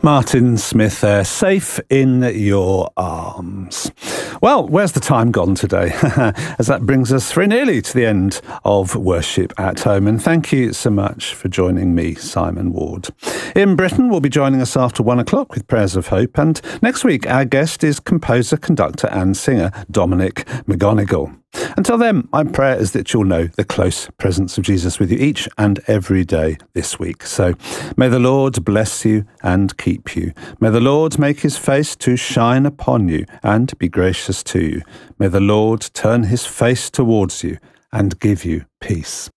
Martin Smith there, safe in your arms. Well, where's the time gone today? As that brings us very nearly to the end of Worship at Home. And thank you so much for joining me, Simon Ward. In Britain, will be joining us after 1 o'clock with Prayers of Hope. And next week, our guest is composer, conductor and singer Dominic McGonigal. Until then, my prayer is that you'll know the close presence of Jesus with you each and every day this week. So may the Lord bless you and keep you. May the Lord make his face to shine upon you and be gracious to you. May the Lord turn his face towards you and give you peace.